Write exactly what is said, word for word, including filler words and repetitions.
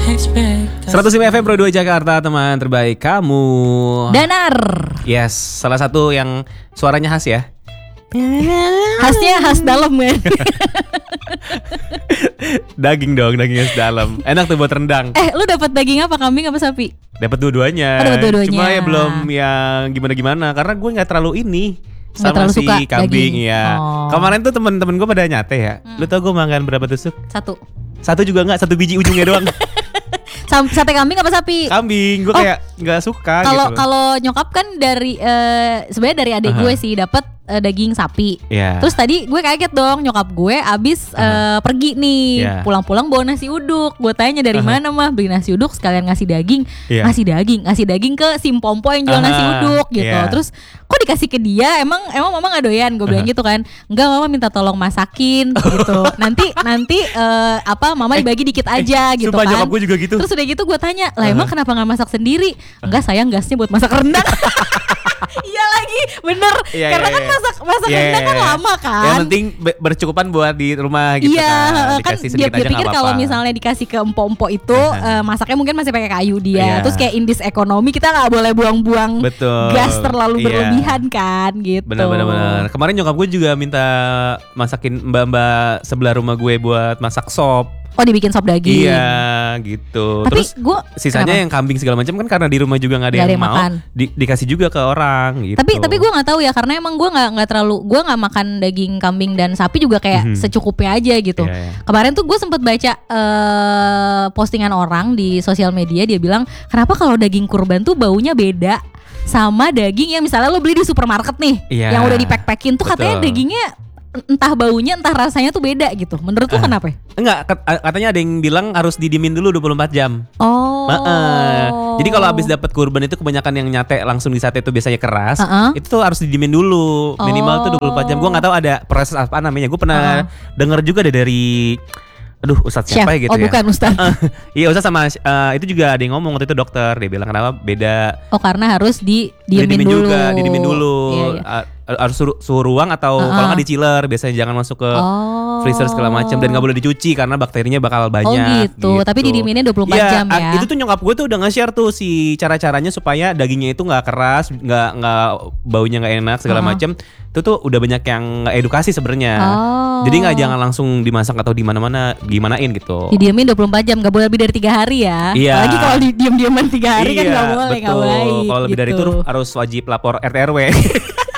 seratus lima F M Pro dua Jakarta, teman terbaik kamu. Danar. Yes, salah satu yang suaranya khas ya. Khasnya khas dalam ya. Daging dong, daging khas dalam. Enak tuh buat rendang. Eh, lu dapat daging apa, kambing apa sapi? Dapat dua-duanya. Oh, dapat dua-duanya. Cuma ya belum yang gimana-gimana karena gue nggak terlalu ini Nggak sama terlalu si suka kambing daging. ya. Oh. Kemarin tuh temen-temen gue pada nyate ya. Hmm. Lu tau gue makan berapa tusuk? Satu. Satu juga nggak, satu biji ujungnya doang. Sam- Sate kambing apa sapi? Kambing, gue Oh. kayak nggak suka Kalau gitu. kalau nyokap kan dari eh, sebenarnya dari adik Aha. gue sih dapat eh, daging sapi. Iya. Terus tadi gue kaget dong, nyokap gue abis eh, pergi nih, Iya. pulang-pulang bawa nasi uduk. Gue tanya dari Aha. mana mah, beli nasi uduk sekalian ngasih daging, Iya. ngasih daging, ngasih daging ke si Pompo yang jual Aha. nasi uduk gitu. Iya. Terus kok dikasih ke dia? Emang emang mama nggak doyan? Gue bilang Aha. gitu kan. Enggak, mama minta tolong masakin gitu. Nanti nanti eh, apa mama dibagi dikit aja gitu Sumpah kan. nyokap gue juga gitu. Terus udah gitu gue tanya, lah Aha. emang kenapa nggak masak sendiri? Enggak, sayang gasnya buat masak rendang. Iya lagi, bener. Iya, Karena iya, kan iya. masak masak Iya, rendang kan iya, iya. lama kan. Yang penting be- bercukupan buat di rumah gitu Iya, kan. kan Dikasih dia, sedikit dia aja pikir nggak kalau apa-apa. misalnya dikasih ke empok-empok itu Aha. eh, masaknya mungkin masih pakai kayu dia. Iya. Terus kayak indis ekonomi kita nggak boleh buang-buang Betul. gas terlalu Iya. berlebihan kan gitu. Benar-benar. Kemarin nyokap gue juga minta masakin mbak-mbak sebelah rumah gue buat masak sop. Oh, dibikin sop daging. Iya, gitu. Tapi Terus gue sisanya yang kambing segala macam kan karena di rumah juga nggak ada Nggak yang, ada yang mau, makan. di- dikasih juga ke orang gitu. Tapi tapi gue nggak tahu ya, karena emang gue nggak nggak terlalu gue nggak makan daging kambing dan sapi juga kayak Mhm. secukupnya aja gitu. Iya, iya. Kemarin tuh gue sempet baca eh, postingan orang di sosial media, dia bilang kenapa kalau daging kurban tuh baunya beda sama daging yang misalnya lo beli di supermarket nih, Iya. yang udah dipack-packin tuh katanya Betul. dagingnya entah baunya entah rasanya tuh beda gitu. Menurut lo Ah. kenapa? ya? Enggak, kat- katanya ada yang bilang harus didiemin dulu dua puluh empat jam. Oh. Heeh. Jadi kalau habis dapat kurban itu kebanyakan yang nyate langsung di sate itu biasanya keras. Heeh. Itu tuh harus didiemin dulu minimal tuh dua puluh empat jam. Gua nggak tahu ada proses apa namanya. Gue pernah denger juga deh dari aduh Ustadz Chef. siapa ya gitu Oh, ya. bukan Ustadz. Iya Ustadz sama eh, itu juga ada yang ngomong waktu itu dokter. Dia bilang kenapa beda. Oh, karena harus di diemin Didiemin dulu. juga, didiemin dulu. Iya, iya. Ah, harus suhu, suhu ruang atau Uh-uh. kalau nggak di chiller, biasanya jangan masuk ke Oh. freezer segala macam dan nggak boleh dicuci karena bakterinya bakal banyak. Oh gitu. Tapi didieminnya dua puluh empat Iya, jam ah, ya. Itu tuh nyokap gue tuh udah nge-share tuh si cara-caranya supaya dagingnya itu nggak keras, nggak nggak baunya nggak enak segala Uh-uh. macam. Itu tuh udah banyak yang edukasi sebenarnya. Oh. Jadi nggak jangan langsung dimasak atau di mana-mana gimanain gitu. Didiemin dua puluh empat jam, gak boleh lebih dari tiga hari ya. Iya. Apalagi kalau di diem-dieman tiga hari kan Iya, gak boleh, gak betul. baik Kalau lebih dari gitu. itu harus wajib lapor R T R W.